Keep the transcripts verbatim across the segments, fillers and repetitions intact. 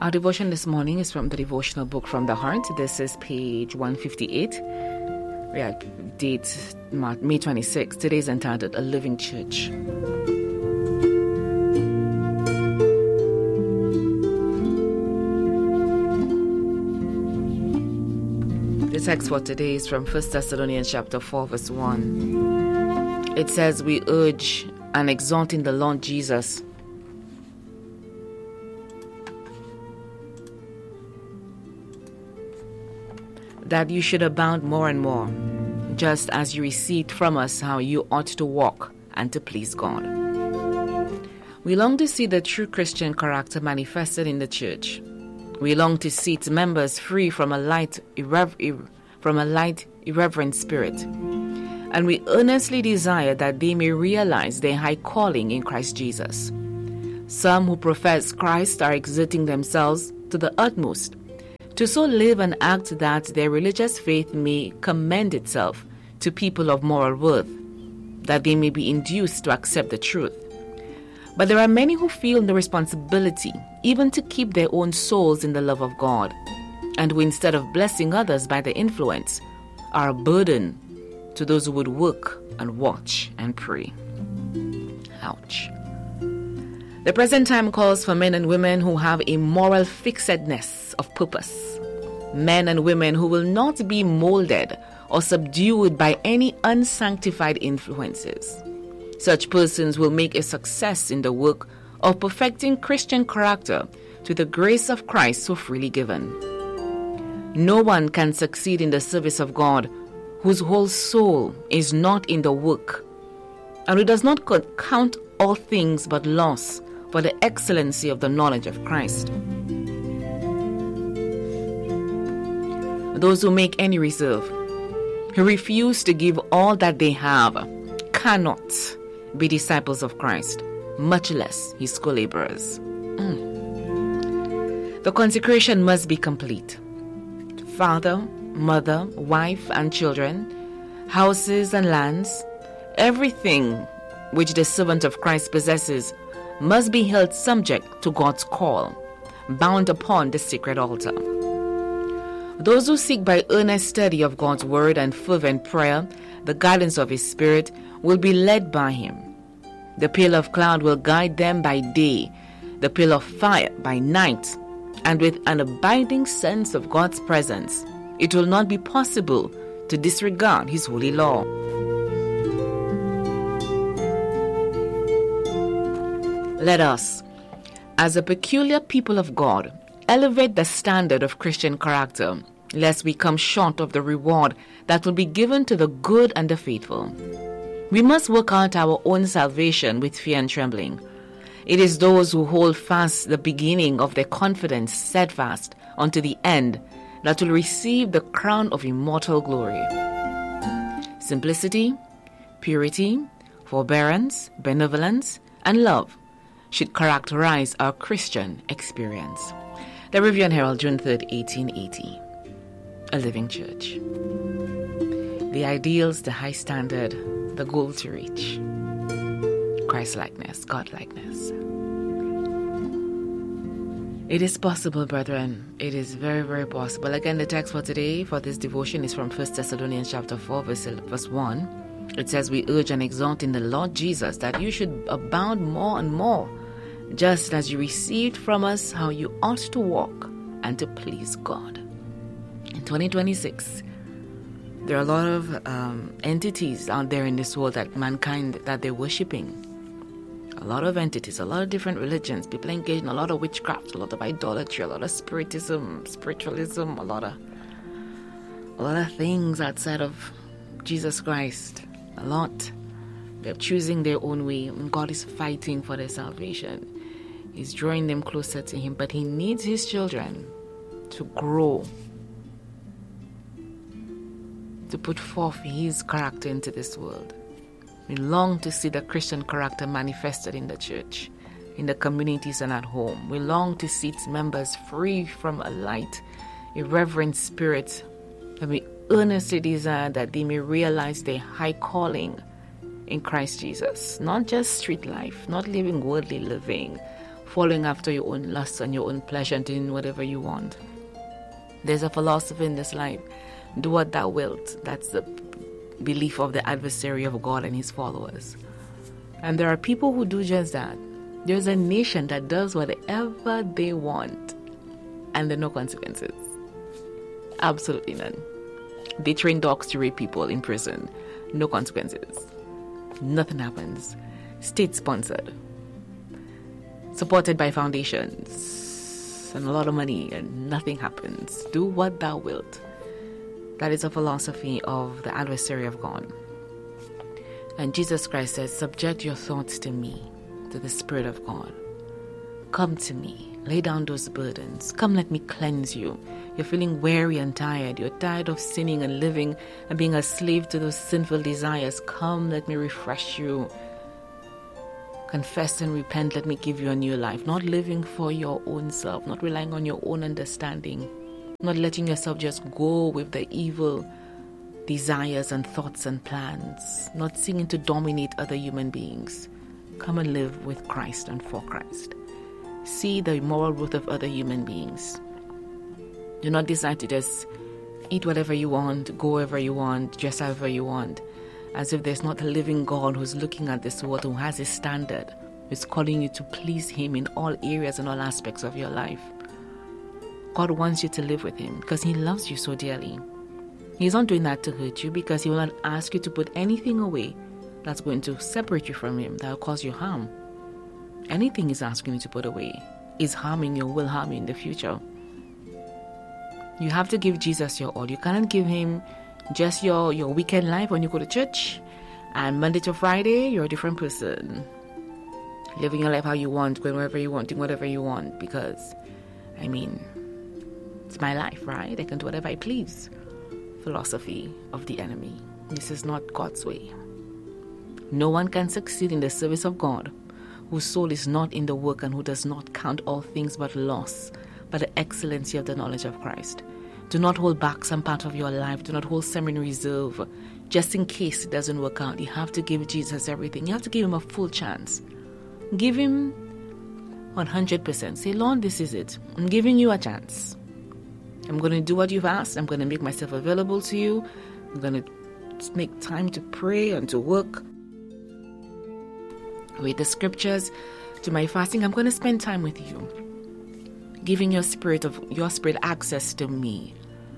Our devotion this morning is from the devotional book From the Heart. This is page one fifty-eight. Yeah, date May twenty-sixth. Today is entitled A Living Church. The text for today is from First Thessalonians chapter four, verse one. It says, "We urge and exhort in the Lord Jesus that you should abound more and more, just as you received from us how you ought to walk and to please God." We long to see the true Christian character manifested in the church. We long to see its members free from a light, irrever- from a light, irreverent spirit. And we earnestly desire that they may realize their high calling in Christ Jesus. Some who profess Christ are exerting themselves to the utmost to so live and act that their religious faith may commend itself to people of moral worth, that they may be induced to accept the truth. But there are many who feel the responsibility even to keep their own souls in the love of God, and who, instead of blessing others by their influence, are a burden to those who would work and watch and pray. Ouch. The present time calls for men and women who have a moral fixedness of purpose. Men and women who will not be molded or subdued by any unsanctified influences. Such persons will make a success in the work of perfecting Christian character through the grace of Christ so freely given. No one can succeed in the service of God whose whole soul is not in the work, and who does not count all things but loss for the excellency of the knowledge of Christ. Those who make any reserve, who refuse to give all that they have, cannot be disciples of Christ, much less his co-laborers. Mm. The consecration must be complete. Father, mother, wife, and children, houses and lands, everything which the servant of Christ possesses must be held subject to God's call, bound upon the sacred altar. Those who seek by earnest study of God's word and fervent prayer the guidance of his Spirit will be led by him. The pillar of cloud will guide them by day, the pillar of fire by night, and with an abiding sense of God's presence, it will not be possible to disregard his holy law. Let us, as a peculiar people of God, elevate the standard of Christian character, lest we come short of the reward that will be given to the good and the faithful. We must work out our own salvation with fear and trembling. It is those who hold fast the beginning of their confidence steadfast unto the end that will receive the crown of immortal glory. Simplicity, purity, forbearance, benevolence, and love should characterize our Christian experience. The Review and Herald, June third, eighteen eighty. A Living Church. The ideals, the high standard, the goal to reach. Christ-likeness, God-likeness. It is possible, brethren. It is very, very possible. Again, the text for today, for this devotion, is from First Thessalonians chapter four, verse, verse one. It says, "We urge and exhort in the Lord Jesus that you should abound more and more, just as you received from us how you ought to walk and to please God." In twenty twenty-six, there are a lot of um, entities out there in this world that mankind, that they're worshipping. A lot of entities, a lot of different religions, people engaged in a lot of witchcraft, a lot of idolatry, a lot of spiritism, spiritualism, a lot of a lot of things outside of Jesus Christ. A lot. They're choosing their own way, and God is fighting for their salvation. He's drawing them closer to him, but he needs his children to grow, to put forth his character into this world. We long to see the Christian character manifested in the church, in the communities and at home. We long to see its members free from a light, irreverent spirit, and we earnestly desire that they may realize their high calling in Christ Jesus. Not just street life, not living worldly living, following after your own lusts and your own pleasure and doing whatever you want. There's a philosophy in this life: do what thou wilt. That's the belief of the adversary of God and his followers. And there are people who do just that. There's a nation that does whatever they want, and there are no consequences. Absolutely none. They train dogs to rape people in prison. No consequences. Nothing happens. State-sponsored. Supported by foundations. And a lot of money, and nothing happens. Do what thou wilt. That is a philosophy of the adversary of God. And Jesus Christ says, subject your thoughts to me, to the Spirit of God. Come to me. Lay down those burdens. Come, let me cleanse you. You're feeling weary and tired. You're tired of sinning and living and being a slave to those sinful desires. Come, let me refresh you. Confess and repent. Let me give you a new life. Not living for your own self. Not relying on your own understanding. Not letting yourself just go with the evil desires and thoughts and plans. Not seeking to dominate other human beings. Come and live with Christ and for Christ. See the moral worth of other human beings. Do not decide to just eat whatever you want, go wherever you want, dress however you want, as if there's not a living God who's looking at this world, who has a standard, who's calling you to please him in all areas and all aspects of your life. God wants you to live with him because he loves you so dearly. He's not doing that to hurt you, because he will not ask you to put anything away that's going to separate you from him, that will cause you harm. Anything he's asking you to put away is harming you, will harm you in the future. You have to give Jesus your all. You cannot give him just your, your weekend life when you go to church, and Monday to Friday, you're a different person. Living your life how you want, going wherever you want, doing whatever you want, because, I mean, it's my life, right? I can do whatever I please. Philosophy of the enemy. This is not God's way. No one can succeed in the service of God whose soul is not in the work and who does not count all things but loss, but the excellency of the knowledge of Christ. Do not hold back some part of your life. Do not hold some in reserve, just in case it doesn't work out. You have to give Jesus everything. You have to give him a full chance. Give him one hundred percent. Say, Lord, this is it. I'm giving you a chance. I'm going to do what you've asked. I'm going to make myself available to you. I'm going to make time to pray and to work. Read the scriptures. Do my fasting. I'm going to spend time with you, giving your spirit of your spirit access to me.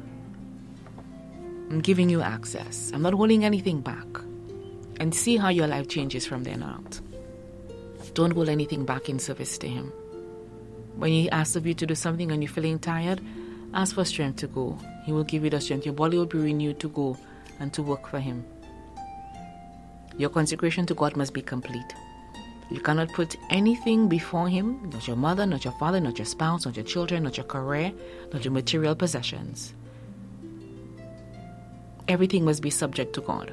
I'm giving you access. I'm not holding anything back. And see how your life changes from then out. Don't hold anything back in service to him. When he asks of you to do something and you're feeling tired, ask for strength to go. He will give you the strength. Your body will be renewed to go and to work for him. Your consecration to God must be complete. You cannot put anything before him, not your mother, not your father, not your spouse, not your children, not your career, not your material possessions. Everything must be subject to God.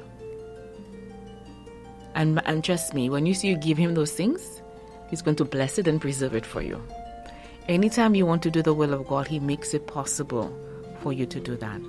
And, and trust me, when you see you give him those things, he's going to bless it and preserve it for you. Anytime you want to do the will of God, he makes it possible for you to do that.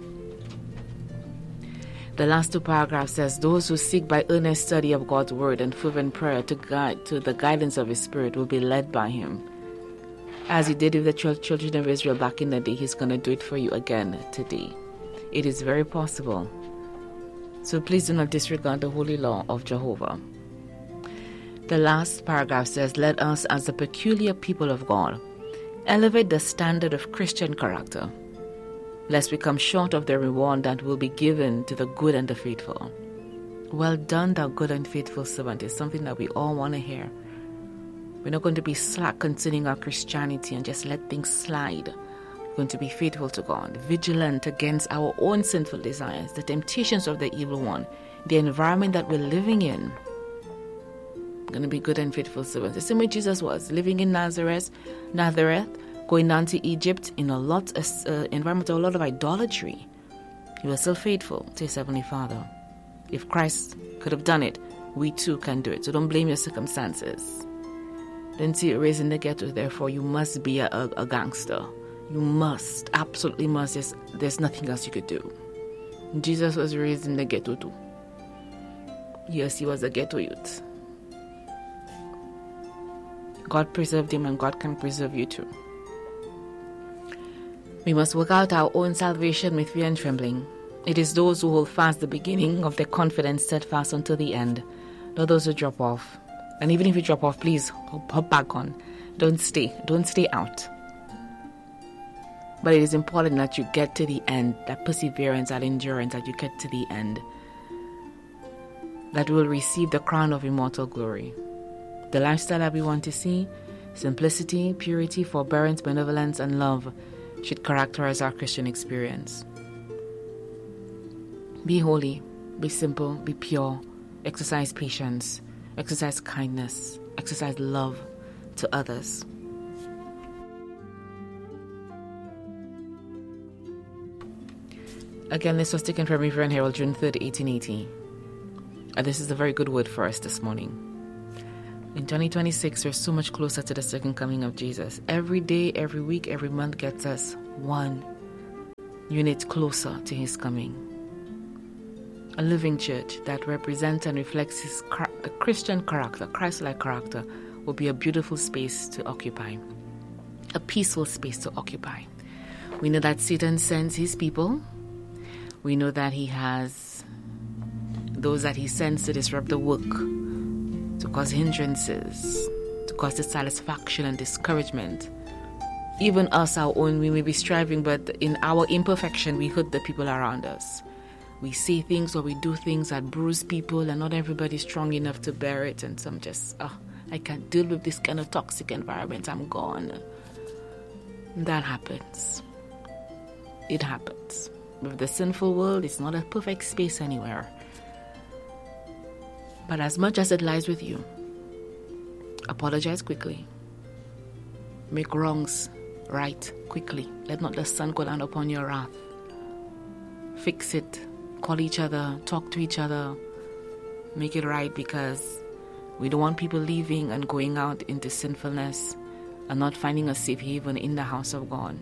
The last two paragraphs says, those who seek by earnest study of God's word and fervent prayer to guide to the guidance of his spirit will be led by him. As he did with the children of Israel back in the day, he's going to do it for you again today. It is very possible. So please do not disregard the holy law of Jehovah. The last paragraph says, let us as the peculiar people of God elevate the standard of Christian character, lest we come short of the reward that will be given to the good and the faithful. Well done, thou good and faithful servant, is something that we all want to hear. We're not going to be slack concerning our Christianity and just let things slide. We're going to be faithful to God, vigilant against our own sinful desires, the temptations of the evil one, the environment that we're living in. We're going to be good and faithful servants. The same way Jesus was, living in Nazareth, Nazareth, going down to Egypt in a lot of uh, environment, a lot of idolatry. He was still faithful to his Heavenly Father. If Christ could have done it, we too can do it. So don't blame your circumstances. Don't see it raised in the ghetto, therefore you must be a, a, a gangster. You must, absolutely must. There's, there's nothing else you could do. Jesus was raised in the ghetto too. Yes, he was a ghetto youth. God preserved him, and God can preserve you too. We must work out our own salvation with fear and trembling. It is those who hold fast the beginning of their confidence steadfast until the end, not those who drop off. And even if you drop off, please hop, hop back on. Don't stay. Don't stay out. But it is important that you get to the end, that perseverance, that endurance, that you get to the end, that will receive the crown of immortal glory. The lifestyle that we want to see, simplicity, purity, forbearance, benevolence, and love should characterize our Christian experience. Be holy, be simple, be pure, exercise patience, exercise kindness, exercise love to others. Again, this was taken from Reverend Herald, June third, eighteen eighty. And this is a very good word for us this morning. In twenty twenty-six, we're so much closer to the second coming of Jesus. Every day, every week, every month gets us one unit closer to his coming. A living church that represents and reflects his, the Christian character, Christ-like character, will be a beautiful space to occupy, a peaceful space to occupy. We know that Satan sends his people. We know that he has those that he sends to disrupt the work, to cause hindrances, to cause dissatisfaction and discouragement. Even us, our own, we may be striving, but in our imperfection, we hurt the people around us. We say things or we do things that bruise people, and not everybody's strong enough to bear it, and some just, oh, I can't deal with this kind of toxic environment, I'm gone. That happens. It happens. With the sinful world, it's not a perfect space anywhere. But as much as it lies with you, apologize quickly. Make wrongs right quickly. Let not the sun go down upon your wrath. Fix it. Call each other. Talk to each other. Make it right, because we don't want people leaving and going out into sinfulness and not finding a safe haven in the house of God.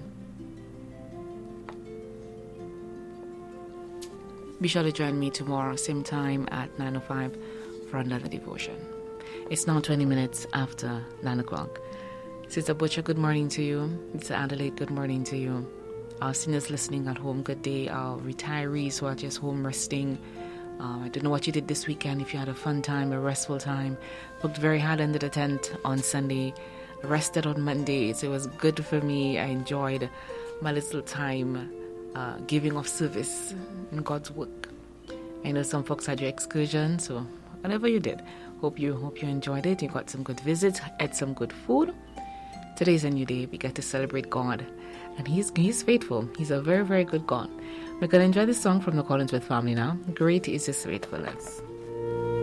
Be sure to join me tomorrow, same time at nine oh five for another devotion. It's now twenty minutes after nine o'clock. Sister Butcher, good morning to you. Sister Adelaide, good morning to you. Our seniors listening at home, good day. Our retirees who are just home resting. Uh, I don't know what you did this weekend, if you had a fun time, a restful time. Worked very hard under the tent on Sunday. Rested on Monday, so it was good for me. I enjoyed my little time uh, giving of service in God's work. I know some folks had your excursion, so whatever you did, hope you hope you enjoyed it. You got some good visits, ate some good food. Today's a new day. We get to celebrate God, and He's He's faithful. He's a very, very good God. We're gonna enjoy this song from the Collinsworth family now. Great is His faithfulness.